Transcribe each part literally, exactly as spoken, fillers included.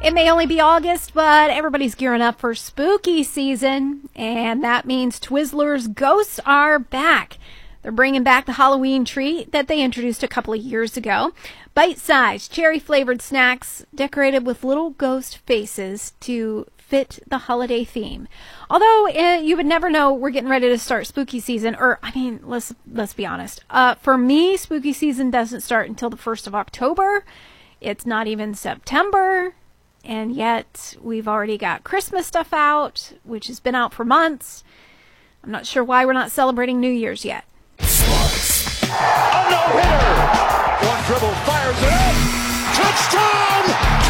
It may only be August, but everybody's gearing up for spooky season, and that means Twizzlers Ghosts are back. They're bringing back the Halloween treat that they introduced a couple of years ago. Bite-sized, cherry-flavored snacks decorated with little ghost faces to fit the holiday theme. Although uh, you would never know we're getting ready to start spooky season, or, I mean, let's let's be honest. Uh, for me, spooky season doesn't start until the first of October. It's not even September, and yet we've already got Christmas stuff out, which has been out for months. I'm not sure why we're not celebrating New Year's yet. Sports. A no-hitter. One dribble, fires it up. Touchdown!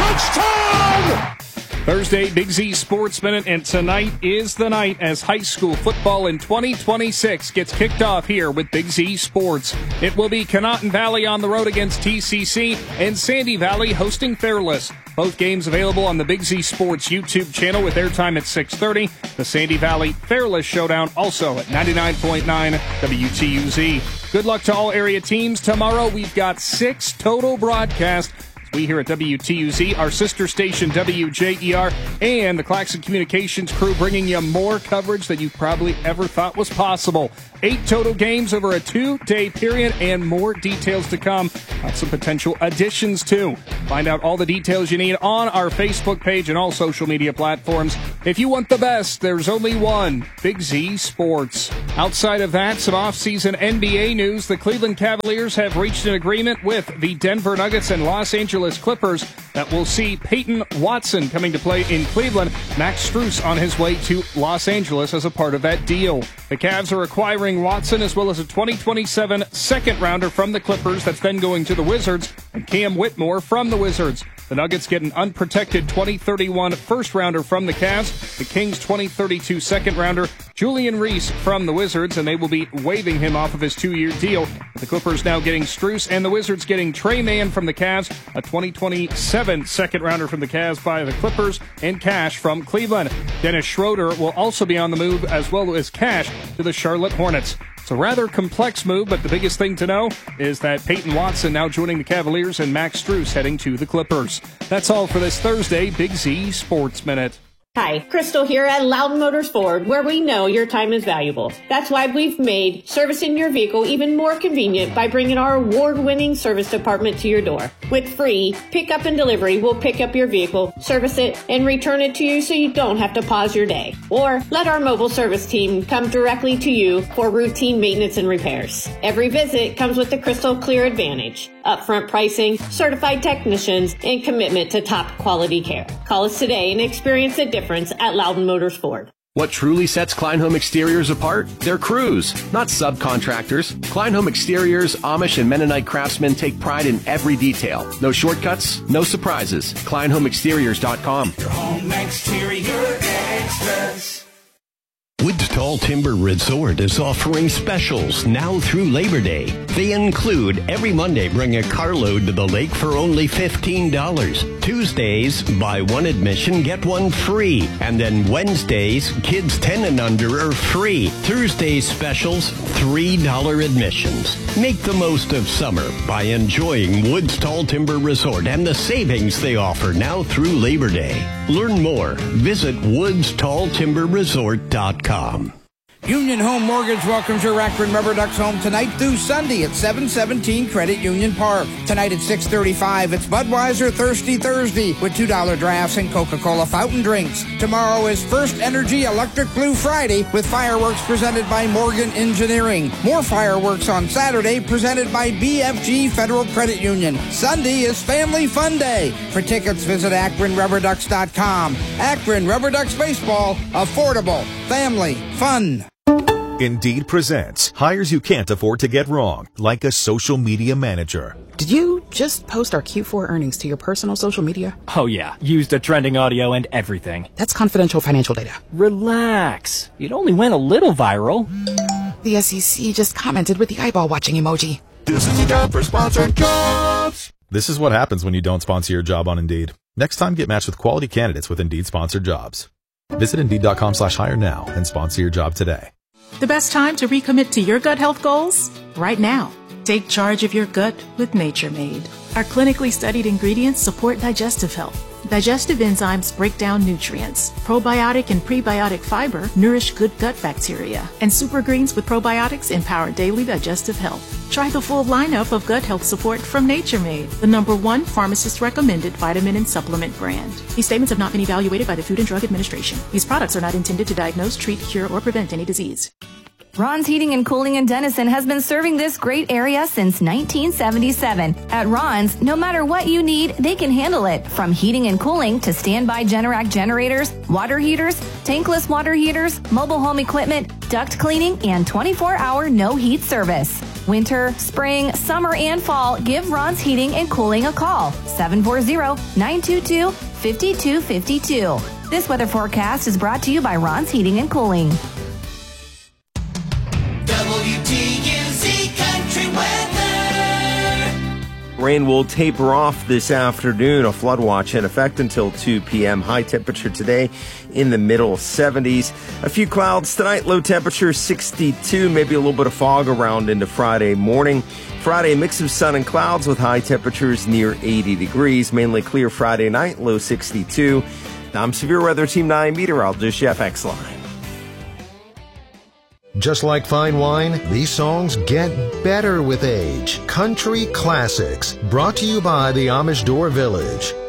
Touchdown! Thursday, Big Z Sports Minute, and tonight is the night as high school football in twenty twenty-six gets kicked off here with Big Z Sports. It will be Conotton Valley on the road against T C C and Sandy Valley hosting Fairless. Both games available on the Big Z Sports YouTube channel with airtime at six thirty. The Sandy Valley Fairless Showdown also at ninety-nine point nine W T U Z. Good luck to all area teams. Tomorrow we've got six total broadcasts. We here at W T U Z, our sister station W J E R, and the Claxon Communications crew bringing you more coverage than you probably ever thought was possible. Eight total games over a two-day period, and more details to come on some potential additions, too. Find out all the details you need on our Facebook page and all social media platforms. If you want the best, there's only one, Big Z Sports. Outside of that, some off-season N B A news. The Cleveland Cavaliers have reached an agreement with the Denver Nuggets and Los Angeles Clippers that will see Peyton Watson coming to play in Cleveland. Max Strus on his way to Los Angeles as a part of that deal. The Cavs are acquiring Watson as well as a twenty twenty-seven second rounder from the Clippers that's then going to the Wizards, and Cam Whitmore from the Wizards. The Nuggets get an unprotected twenty thirty-one first rounder from the Cavs, the Kings twenty thirty-two second rounder, Julian Reese from the Wizards, and they will be waiving him off of his two-year deal. The Clippers now getting Strus, and the Wizards getting Trey Mann from the Cavs, a twenty twenty-seven second rounder from the Cavs by the Clippers, and cash from Cleveland. Dennis Schroeder will also be on the move, as well as cash to the Charlotte Hornets. It's a rather complex move, but the biggest thing to know is that Peyton Watson now joining the Cavaliers and Max Strus heading to the Clippers. That's all for this Thursday Big Z Sports Minute. Hi, Crystal here at Loudon Motors Ford, where we know your time is valuable. That's why we've made servicing your vehicle even more convenient by bringing our award-winning service department to your door. With free pickup and delivery, we'll pick up your vehicle, service it, and return it to you so you don't have to pause your day. Or let our mobile service team come directly to you for routine maintenance and repairs. Every visit comes with the Crystal Clear Advantage, upfront pricing, certified technicians, and commitment to top quality care. Call us today and experience the difference at Loudon Motors Ford. What truly sets Klein Home Exteriors apart? Their crews, not subcontractors. Klein Home Exteriors, Amish, and Mennonite craftsmen take pride in every detail. No shortcuts, no surprises. Klein Home Exteriors dot com. Your home exterior extras. Woods Tall Timber Resort is offering specials now through Labor Day. They include every Monday bring a carload to the lake for only fifteen dollars. Tuesdays, buy one admission, get one free. And then Wednesdays, kids ten and under are free. Thursdays specials, three dollars admissions. Make the most of summer by enjoying Woods Tall Timber Resort and the savings they offer now through Labor Day. Learn more. Visit woods tall timber resort dot com. Union Home Mortgage welcomes your Akron Rubber Ducks home tonight through Sunday at seven seventeen Credit Union Park. Tonight at six thirty-five, it's Budweiser Thirsty Thursday with two dollar drafts and Coca-Cola fountain drinks. Tomorrow is First Energy Electric Blue Friday with fireworks presented by Morgan Engineering. More fireworks on Saturday presented by B F G Federal Credit Union. Sunday is Family Fun Day. For tickets, visit akron rubber ducks dot com. Akron Rubber Ducks Baseball. Affordable. Family. Fun. Indeed presents hires you can't afford to get wrong, like a social media manager. Did you just post our Q four earnings to your personal social media? Oh yeah, used the trending audio and everything. That's confidential financial data. Relax. It only went a little viral. The S E C just commented with the eyeball watching emoji. This is a job for sponsored jobs. This is what happens when you don't sponsor your job on Indeed. Next time, get matched with quality candidates with Indeed sponsored jobs. Visit Indeed dot com slash hire now and sponsor your job today. The best time to recommit to your gut health goals? Right now. Take charge of your gut with Nature Made. Our clinically studied ingredients support digestive health, Digestive enzymes break down nutrients. Probiotic and prebiotic fiber nourish good gut bacteria. And Super Greens with probiotics empower daily digestive health. Try the full lineup of gut health support from Nature Made, the number one pharmacist-recommended vitamin and supplement brand. These statements have not been evaluated by the Food and Drug Administration. These products are not intended to diagnose, treat, cure, or prevent any disease. Ron's Heating and Cooling in Denison has been serving this great area since nineteen seventy-seven. At Ron's, no matter what you need, they can handle it. From heating and cooling to standby Generac generators, water heaters, tankless water heaters, mobile home equipment, duct cleaning, and twenty-four hour no heat service. Winter, spring, summer, and fall, give Ron's Heating and Cooling a call. seven four zero, nine two two, five two five two. This weather forecast is brought to you by Ron's Heating and Cooling. W T U Z Country Weather. Rain will taper off this afternoon. A flood watch in effect until two p.m. High temperature today in the middle seventies. A few clouds tonight. Low temperature sixty-two. Maybe a little bit of fog around into Friday morning. Friday, a mix of sun and clouds with high temperatures near eighty degrees. Mainly clear Friday night. Low sixty-two. I'm Severe Weather Team nine meteorologist Jeff Exline. Just like fine wine, these songs get better with age. Country Classics, brought to you by the Amish Door Village.